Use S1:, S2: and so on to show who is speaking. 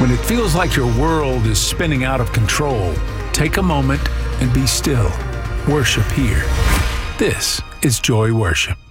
S1: When it feels like your world is spinning out of control, take a moment and be still. Worship here. This is Joy Worship.